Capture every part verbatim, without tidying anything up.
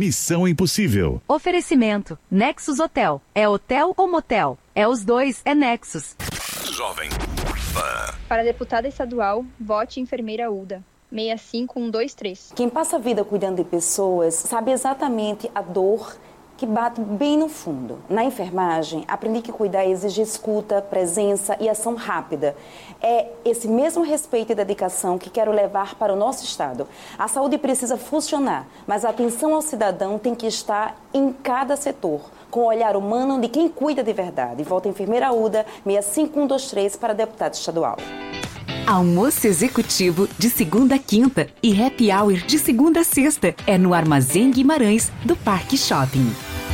Missão Impossível. Oferecimento. Nexus Hotel. É hotel ou motel? É os dois, é Nexus. Jovem Pan. Para deputada estadual, vote enfermeira Uda. seis cinco um dois três. Quem passa a vida cuidando de pessoas sabe exatamente a dor que bate bem no fundo. Na enfermagem, aprendi que cuidar exige escuta, presença e ação rápida. É esse mesmo respeito e dedicação que quero levar para o nosso estado. A saúde precisa funcionar, mas a atenção ao cidadão tem que estar em cada setor, com o olhar humano de quem cuida de verdade. Volta enfermeira Uda, seis cinco um dois três para deputado estadual. Almoço executivo de segunda a quinta e happy hour de segunda a sexta. É no Armazém Guimarães, do Parque Shopping.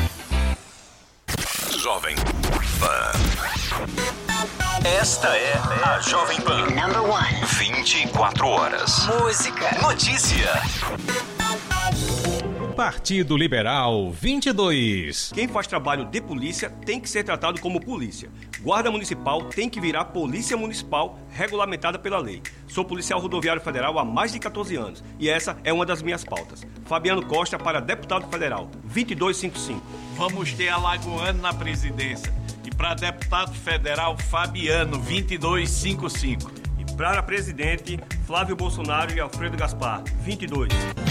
Jovem Pan. Esta é a Jovem Pan. Number one. vinte e quatro horas. Música. Notícia. Partido Liberal vinte e dois. Quem faz trabalho de polícia tem que ser tratado como polícia. Guarda Municipal tem que virar Polícia Municipal regulamentada pela lei. Sou policial rodoviário federal há mais de catorze anos e essa é uma das minhas pautas. Fabiano Costa para deputado federal, vinte e dois cinquenta e cinco. Vamos ter Alagoano na presidência. E para deputado federal, Fabiano, vinte e dois cinquenta e cinco. E para presidente, Flávio Bolsonaro e Alfredo Gaspar, vinte e dois.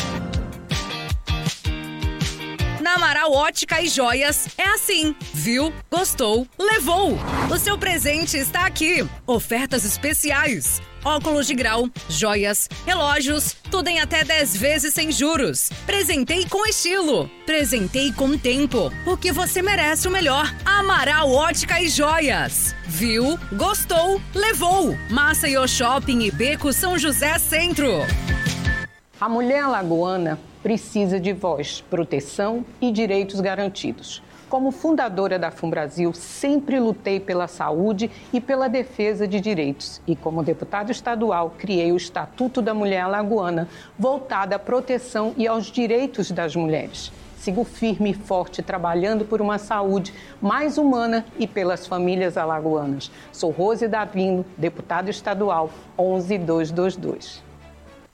Na Amaral Ótica e Joias é assim. Viu? Gostou? Levou! O seu presente está aqui. Ofertas especiais. Óculos de grau, joias, relógios, tudo em até dez vezes sem juros. Presentei com estilo. Presentei com tempo. Porque você merece o melhor. Amaral Ótica e Joias. Viu? Gostou? Levou! Maceió Shopping e Beco São José Centro. A mulher alagoana precisa de voz, proteção e direitos garantidos. Como fundadora da FUNBrasil, sempre lutei pela saúde e pela defesa de direitos. E como deputada estadual, criei o Estatuto da Mulher Alagoana, voltado à proteção e aos direitos das mulheres. Sigo firme e forte, trabalhando por uma saúde mais humana e pelas famílias alagoanas. Sou Rose Davino, deputada estadual, onze mil duzentos e vinte e dois.